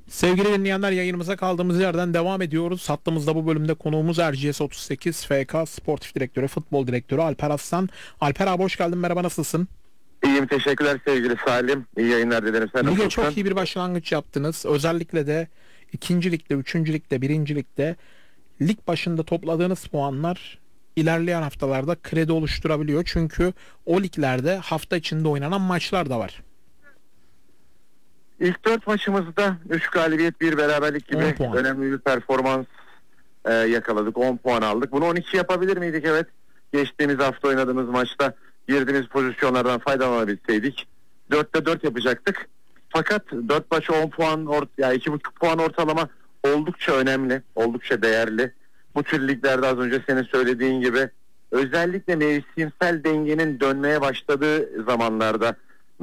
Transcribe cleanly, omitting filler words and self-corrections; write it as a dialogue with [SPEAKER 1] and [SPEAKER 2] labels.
[SPEAKER 1] Sevgili dinleyenler, yayınımıza kaldığımız yerden devam ediyoruz. Hattımızda bu bölümde konuğumuz Erciyes 38 FK Sportif Direktörü, Futbol Direktörü Alper Aslan. Alper abi hoş geldin, merhaba, nasılsın?
[SPEAKER 2] İyiyim, teşekkürler sevgili Salim. İyi yayınlar dilerim. Sen
[SPEAKER 1] Lige
[SPEAKER 2] nasılsın?
[SPEAKER 1] çok iyi bir başlangıç yaptınız. Özellikle de 2. ligde, 3. ligde, 1. ligde lig başında topladığınız puanlar ilerleyen haftalarda kredi oluşturabiliyor. Çünkü o liglerde hafta içinde oynanan maçlar da var.
[SPEAKER 2] İlk 4 maçımızda 3 galibiyet, 1 beraberlik
[SPEAKER 1] 10
[SPEAKER 2] gibi
[SPEAKER 1] puan.
[SPEAKER 2] önemli bir performans yakaladık. 10 puan aldık. Bunu 12 yapabilir miydik? Evet. Geçtiğimiz hafta oynadığımız maçta girdiğimiz pozisyonlardan faydalanabilseydik 4'te 4 yapacaktık. Fakat 4 maçı 10 puan, yani 2,5 puan ortalama oldukça önemli, oldukça değerli. Bu tür liglerde az önce senin söylediğin gibi özellikle mevsimsel dengenin dönmeye başladığı zamanlarda